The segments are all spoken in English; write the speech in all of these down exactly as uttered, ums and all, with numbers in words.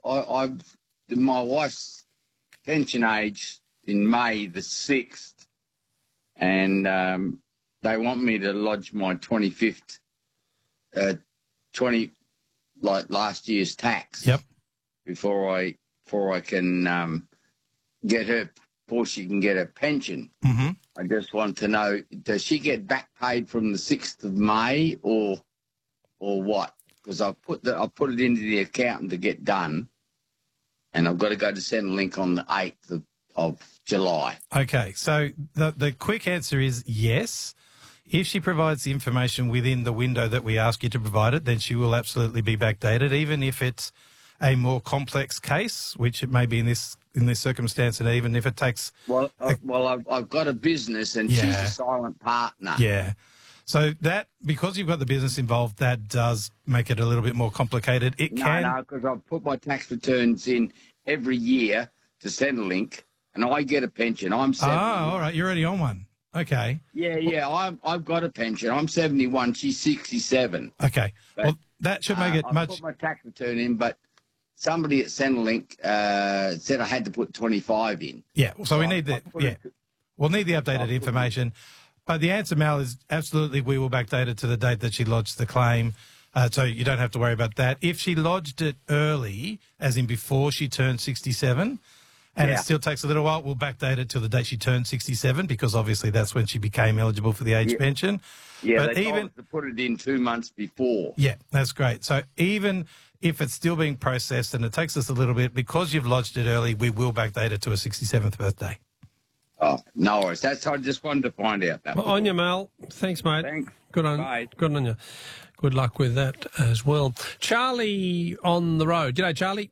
I, I've my wife's pension age in May the sixth, and um, they want me to lodge my twenty-fifth, uh, twenty like last year's tax. Yep. Before I before I can um, get her, before she can get her pension. Mm-hmm. I just want to know: does she get back paid from the sixth of May, or or what? Because I put the I put it into the accountant to get done, and I've got to go to Centrelink on the eighth of, of July. Okay, so the the quick answer is yes. If she provides the information within the window that we ask you to provide it, then she will absolutely be backdated, even if it's a more complex case, which it may be in this in this circumstance, and even if it takes. Well, a, I, well, I've, I've got a business, and yeah. she's a silent partner. Yeah. So that, because you've got the business involved, that does make it a little bit more complicated. It no, can. No, because I've put my tax returns in every year to Centrelink, and I get a pension. I'm seventy. Oh, all right. You're already on one. Okay. Yeah, yeah. I've I've got a pension. I'm seventy-one. She's sixty-seven. Okay. But, well, that should make uh, it I much. put my tax return in, but somebody at Centrelink uh, said I had to put twenty-five in. Yeah. So, so we I, need the yeah. It, we'll need the updated information. But the answer, Mal, is absolutely we will backdate it to the date that she lodged the claim. Uh, so you don't have to worry about that. If she lodged it early, as in before she turned sixty-seven, and yeah. it still takes a little while, we'll backdate it to the date she turned sixty-seven, because obviously that's when she became eligible for the age yeah. pension. Yeah, but they even told us to put it in two months before. Yeah, that's great. So even if it's still being processed and it takes us a little bit, because you've lodged it early, we will backdate it to a sixty-seventh birthday. Oh, no worries. That's I just wanted to find out that. Well, on you, Mal. Thanks, mate. Thanks. Good on, Bye. good on you. Good luck with that as well. Charlie on the road. G'day, Charlie.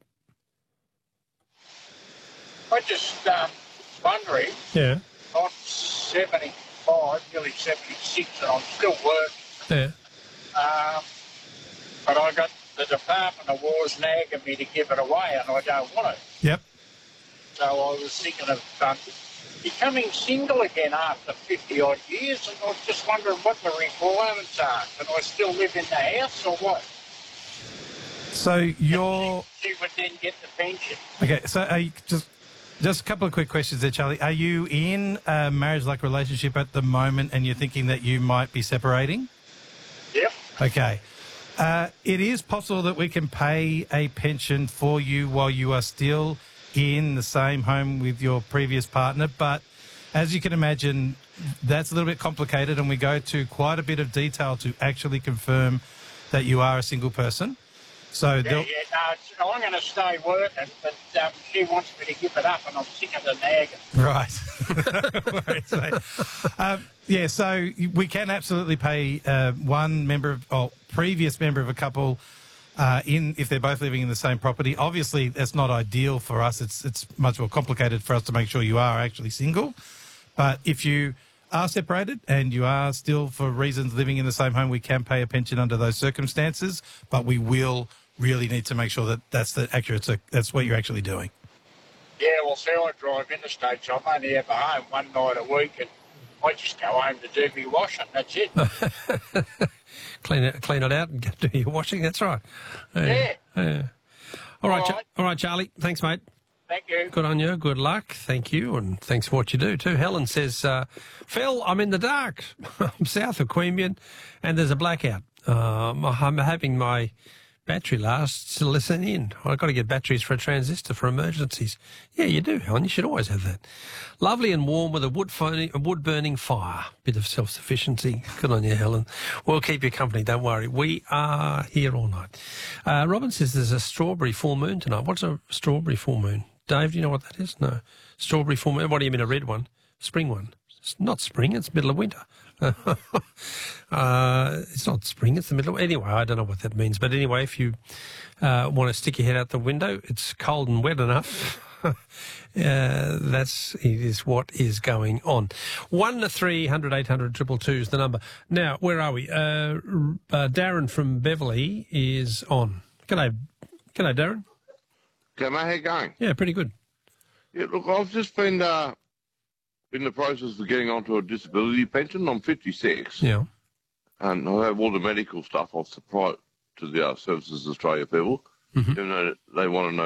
I just um, wondering. Yeah. I'm seventy-five, nearly seventy-six, and I'm still working. Yeah. Um, but I got the Department of War's nagging me to give it away, and I don't want it. Yep. So I was thinking of um, becoming single again after fifty-odd years, and I was just wondering what the requirements are. Can I still live in the house or what? So you're... She would then get the pension. Okay, so are you just... Just a couple of quick questions there, Charlie. Are you in a marriage-like relationship at the moment and you're thinking that you might be separating? Yep. Okay. Uh, it is possible that we can pay a pension for you while you are still in the same home with your previous partner, but as you can imagine, that's a little bit complicated, and we go to quite a bit of detail to actually confirm that you are a single person. So Yeah, they'll- yeah, no, it's, I'm going to stay working, but um, she wants me to give it up, and I'm sick of the nagging. Right. Right, so, um, yeah, so we can absolutely pay uh, one member of, or previous member of a couple uh, in if they're both living in the same property. Obviously, that's not ideal for us. It's it's much more complicated for us to make sure you are actually single. But if you are separated and you are still, for reasons, living in the same home, we can pay a pension under those circumstances, but we will really need to make sure that that's the accurate, so that's what you're actually doing. Yeah, well, see, I drive interstates. I'm only ever home one night a week, and I just go home to do my washing. That's it. clean it, clean it out and get do your washing. That's right. Yeah. yeah. All right, All Cha- right. all right, Charlie. Thanks, mate. Thank you. Good on you. Good luck. Thank you, and thanks for what you do too. Helen says, uh, "Phil, I'm in the dark. I'm south of Queanbeyan, and there's a blackout. Um, I'm having my battery last to listen in. I've got to get batteries for a transistor for emergencies." Yeah, you do, Helen. You should always have that. Lovely and warm with a wood, phone, a wood burning fire. Bit of self-sufficiency. Good on you, Helen. We'll keep you company, don't worry. We are here all night. Uh, Robin says there's a strawberry full moon tonight. What's a strawberry full moon? Dave, do you know what that is? No. Strawberry full moon. What do you mean, a red one? Spring one. It's not spring, it's middle of winter. uh, it's not spring, it's the middle of... Anyway, I don't know what that means. But anyway, if you uh, want to stick your head out the window, it's cold and wet enough. uh, that's it is what is going on. one to three hundred eight hundred two two two is the number. Now, where are we? Uh, uh, Darren from Beverley is on. G'day, G'day, Darren. Okay, mate, how you going? Yeah, pretty good. Yeah, look, I've just been uh, in the process of getting onto a disability pension. I'm fifty-six. Yeah. And I have all the medical stuff I've supplied to the uh, Services Australia people. Mm-hmm. You know, they want to know